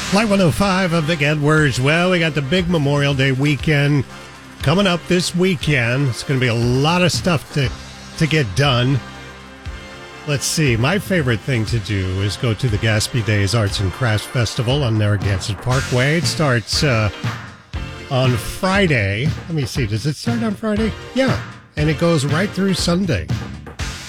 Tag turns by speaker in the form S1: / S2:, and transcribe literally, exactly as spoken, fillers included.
S1: Flight one oh five of Vic Edwards. Well, we got the big Memorial Day weekend coming up this weekend. It's going to be a lot of stuff to, to get done. Let's see. My favorite thing to do is go to the Gaspee Days Arts and Crafts Festival on Narragansett Parkway. It starts uh, on Friday. Let me see. Does it start on Friday? Yeah. And it goes right through Sunday.